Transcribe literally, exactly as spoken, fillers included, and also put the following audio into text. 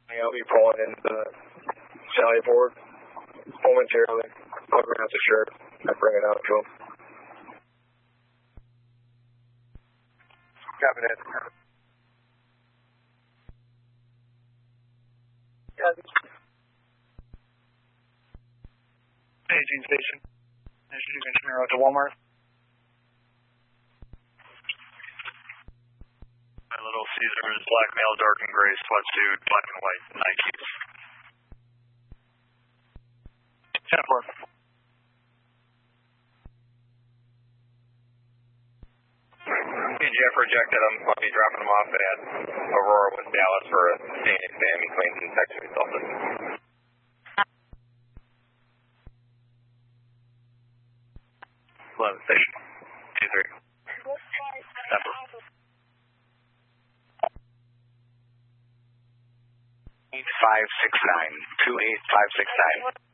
I'll be pulling into the Sally board momentarily. I'll grab the shirt and bring it out to him. Copy that. Paging station. Shooting engineer out to Walmart. My Little Caesars, black male, dark and gray sweatsuit, black and white Nikes. ten four. Hey, Jeff rejected him. I'll be dropping him off at Aurora with Dallas for a D N A exam. He claims he's sexually assaulted. eleven station. two three. September. eight five six nine. two eight five six nine.